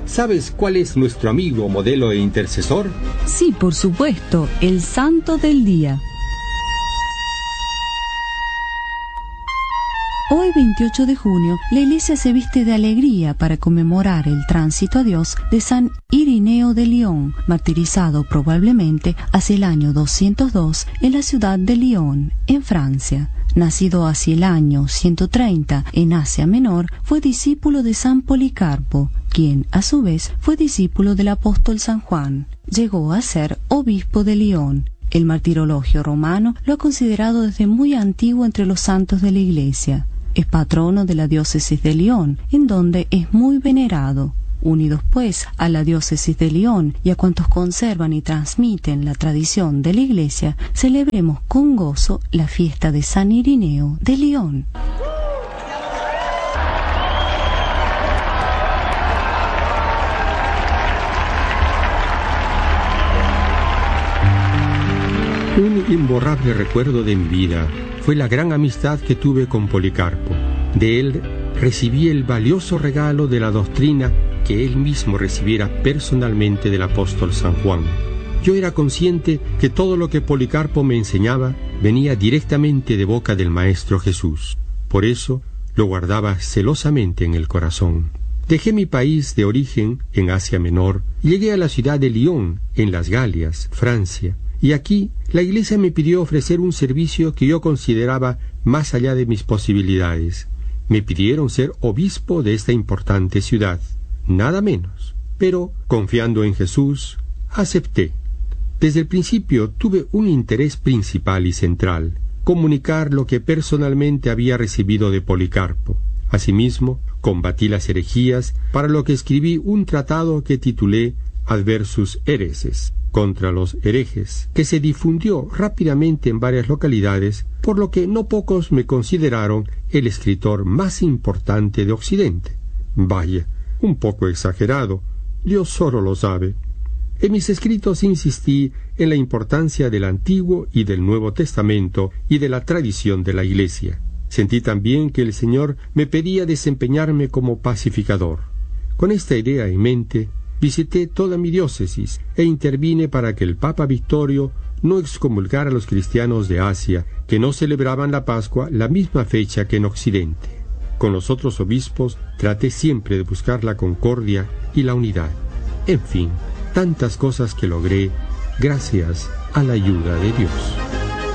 ¿Sabes cuál es nuestro amigo, modelo e intercesor? Sí, por supuesto, el santo del día. Hoy, 28 de junio, la Iglesia se viste de alegría para conmemorar el tránsito a Dios de San Irineo de Lyon, martirizado probablemente hacia el año 202 en la ciudad de Lyon, en Francia. Nacido hacia el año 130 en Asia Menor, fue discípulo de San Policarpo, quien, a su vez, fue discípulo del apóstol San Juan. Llegó a ser obispo de Lyon. El martirologio romano lo ha considerado desde muy antiguo entre los santos de la Iglesia. Es patrono de la diócesis de Lyon, en donde es muy venerado. Unidos pues a la diócesis de Lyon y a cuantos conservan y transmiten la tradición de la Iglesia, celebremos con gozo la fiesta de San Irineo de Lyon. Un imborrable recuerdo de mi vida fue la gran amistad que tuve con Policarpo. De él recibí el valioso regalo de la doctrina que él mismo recibiera personalmente del apóstol San Juan. Yo era consciente que todo lo que Policarpo me enseñaba venía directamente de boca del Maestro Jesús. Por eso lo guardaba celosamente en el corazón. Dejé mi país de origen en Asia Menor y llegué a la ciudad de Lyon, en las Galias, Francia. Y aquí la Iglesia me pidió ofrecer un servicio que yo consideraba más allá de mis posibilidades. Me pidieron ser obispo de esta importante ciudad, nada menos. Pero, confiando en Jesús, acepté. Desde el principio tuve un interés principal y central: comunicar lo que personalmente había recibido de Policarpo. Asimismo, combatí las herejías, para lo que escribí un tratado que titulé Adversus Hereses, contra los herejes, que se difundió rápidamente en varias localidades, por lo que no pocos me consideraron el escritor más importante de Occidente. Vaya, un poco exagerado, Dios solo lo sabe. En mis escritos insistí en la importancia del Antiguo y del Nuevo Testamento y de la tradición de la Iglesia. Sentí también que el Señor me pedía desempeñarme como pacificador. Con esta idea en mente, visité toda mi diócesis e intervine para que el Papa Victorio no excomulgara a los cristianos de Asia que no celebraban la Pascua la misma fecha que en Occidente. Con los otros obispos traté siempre de buscar la concordia y la unidad. En fin, tantas cosas que logré gracias a la ayuda de Dios.